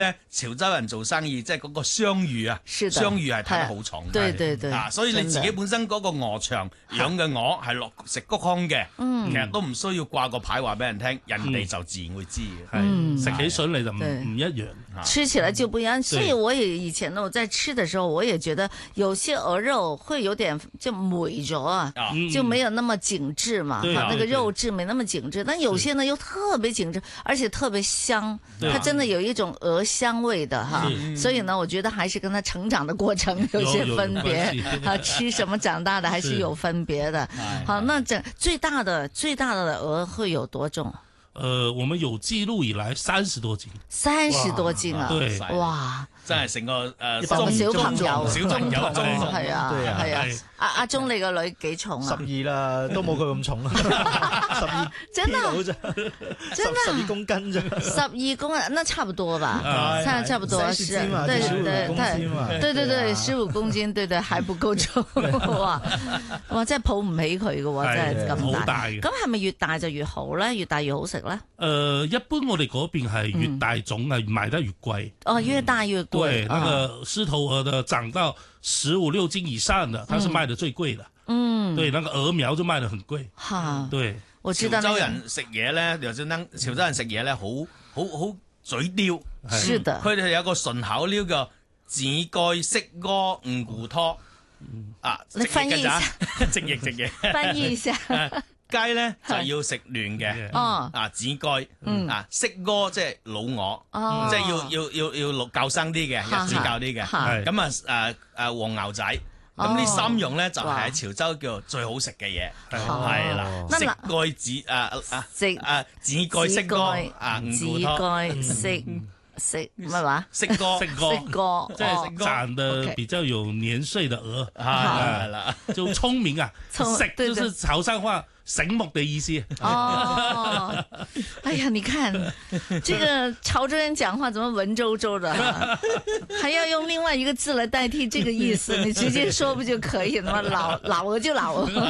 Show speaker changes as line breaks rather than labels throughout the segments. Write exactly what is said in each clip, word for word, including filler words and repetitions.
咧潮州人做生意，即係嗰個雙語啊，
是的
雙語係睇得好重。
對對對，
啊，所以你自己本身嗰個鵝場養嘅鵝係落食谷空嘅，其實都唔需要掛個牌話俾人聽，人哋就自然會知嘅。
係食起上嚟就唔唔一樣，
吃起來就不一樣。所以我也以前呢，我在吃的時候，我也覺得有些鵝肉會有點就霉咗啊，就沒有那麼緊緻嘛，哈，那個肉質沒那麼緊緻。但有些呢又特別緊緻，而且特別香，它真的有一種鵝香味的哈。所以呢，我覺得還是跟它成長的過程有些分別，啊，吃什麼長大的還是有分別的。好，那這最大的最大的鵝會有多重？
呃，我們有記錄以來三十多斤，
三十多斤啊！
對，
哇，
真係成個誒
小朋友，
小朋友
中係啊，係啊。阿阿鐘，你個女幾重啊？
十二啦，都冇佢咁重啊，十二
真的，
真的十二公斤啫，
十二公斤，那差不多吧？差差不多是，對對對，對對對，十五公斤，對對，還不夠重哇！哇，真係抱唔起佢嘅喎，真係咁大。咁係咪越大就越好咧？越大越好食咧？
誒，一般我哋嗰邊係越大種係賣得越貴。
哦，越大越貴。
對，那個獅頭鵝的長到十五六斤以上的，它是賣得最貴的。嗯，對，那個鵝苗就賣得很貴。嚇，對，
我知道。
潮州人食嘢咧，又專登潮州人食嘢咧，好好好嘴刁。
是的。佢
哋有個順口溜叫子蓋色鍋五骨湯。啊，
你翻譯一下。
直譯直譯。
翻譯一下。
雞咧就要食嫩嘅，啊子蓋，啊色鍋即係老鵝，即係要要要要六舊生啲嘅，日子舊啲嘅，咁啊誒誒黃牛仔，咁呢三樣咧就係喺潮州叫做最好食嘅嘢，係啦，色蓋子誒啊
食
誒子蓋色鍋啊
子蓋色色咩話？
色鍋
色鍋，即係長得比較有年歲的鵝，係啦，就聰明啊，食就是潮汕話。醒目的意思
哦，哎呀，你看這個潮州人講話怎麼文縐縐的，還要用另外一個字來代替這個意思，你直接說不就可以了嗎？老老鵝就老鵝，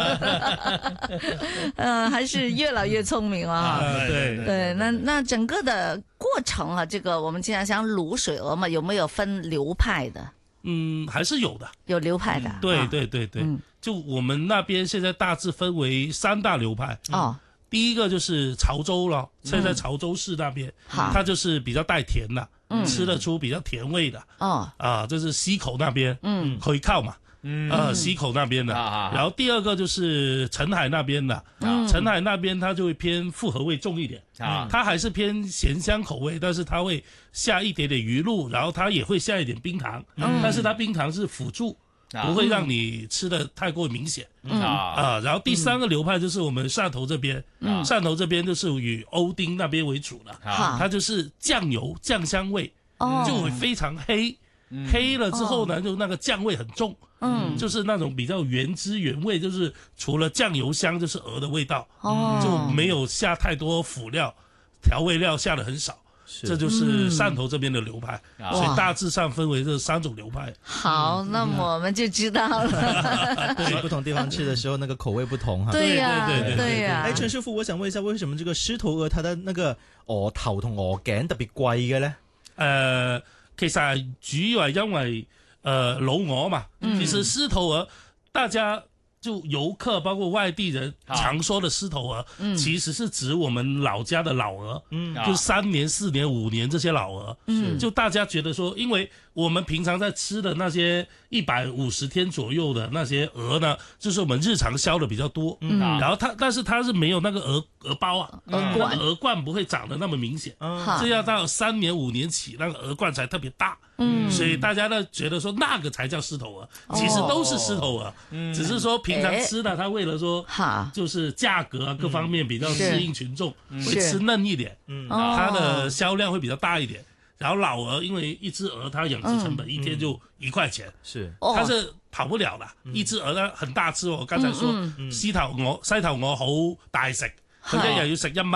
嗯、呃，還是越老越聰明啊！
對
對，那那整個的過程啊，這個我們經常講滷水鵝嘛，有沒有分流派的？
嗯，還是有的，
有流派的。
對對對對，就我們那邊現在大致分為三大流派。哦，第一個就是潮州了，現在潮州市那邊，它就是比較帶甜的，吃得出比較甜味的。哦，啊，就是溪口那邊，嗯，可以靠嘛。嗯，呃，溪口那邊的，然後第二個就是澄海那邊的，澄海那邊它就會偏複合味重一點，它還是偏鹹香口味，但是它會下一點點魚露，然後它也會下一點冰糖，但是它冰糖是輔助，不會讓你吃得太過明顯。啊，然後第三個流派就是我們汕頭這邊，汕頭這邊就是以歐丁那邊為主的，它就是醬油醬香味，就會非常黑。黑了之後呢，就那個醬味很重，嗯，就是那種比較原汁原味，就是除了醬油香就是鵝的味道，哦，就沒有下太多輔料，調味料下得很少，這就是汕頭這邊的流派，所以大致上分為這三種流派。
好，那麼我們就知道了。
對，不同地方吃的時候那個口味不同哈。
對呀，對呀。
哎，陳師傅，我想問一下，為什麼這個獅頭鵝它的那個鵝頭同鵝頸特別貴嘅呢？
呃。其實係主要係因為誒、呃、老鵝嘛，其實獅頭鵝大家就遊客包括外地人常說的獅頭鵝，嗯、其實是指我們老家的老鵝，嗯、就三年、四年、五年這些老鵝，嗯、就大家覺得說，因為我們平常在吃的那些一百五十天左右的那些鵝呢，就是我們日常銷的比較多，嗯、然後它但是它是沒有那個鵝鵝包啊，鵝冠鵝冠不會長得那麼明顯，嗯、這要到三年五年起，那個鵝冠才特別大，嗯、所以大家呢覺得說那個才叫獅頭鵝，其實都是獅頭鵝，哦、只是說平常吃的，它為了說就是價格啊各方面比較適應群眾，嗯、會吃嫩一點，嗯、它的銷量會比較大一點。然後老鵝，因為一隻鵝它養殖成本一天就一塊錢，是，它是跑不了的。一隻鵝呢很大隻，我剛才說西頭鵝西頭鵝好大食，佢一日要食一蚊，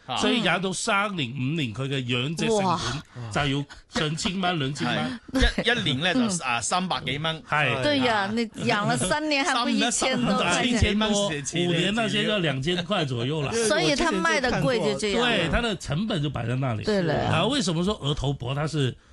所以養到三年五年，佢嘅養殖成本就要上千蚊兩千蚊，
一一年咧就啊三百幾蚊。
係，
對呀，你養了三年還不一千多塊錢，
五年那些就兩千塊左右了。
所以他賣的貴就這樣。
對，它的成本就擺在那裡。
對了。
啊，為什麼說鵝頭脖它是